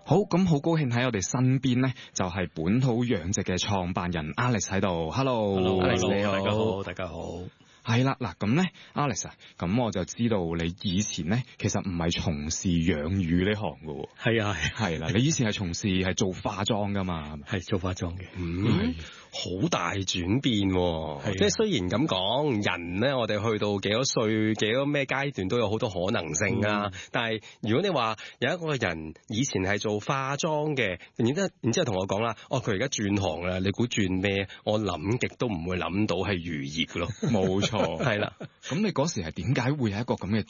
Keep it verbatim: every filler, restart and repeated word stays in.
好，咁好高興喺我哋身邊咧，就係、是、本土養殖嘅創辦人 Alex 喺度。Hello，Alex 你好， 大家好，大家好。 係啦，嗱咁咧，Alex 啊，咁我就知道你以前咧，其實唔係從事養魚呢行噶喎。 係啊， 係啦，你以前係從事係做化妝噶嘛？ 係做化妝嘅。 嗯，好大轉變喎。即係雖然咁講，人咧，我哋去到幾多歲、幾多咩階段都有好多可能性啊。嗯、但係如果你話有一個人以前係做化妝嘅，然之後然之後同我講啦，哦，佢而家轉行啦，你估轉咩？我諗極都唔會諗到係漁業咯。 冇錯。 係啦， 咁你嗰時係點解會有一個咁嘅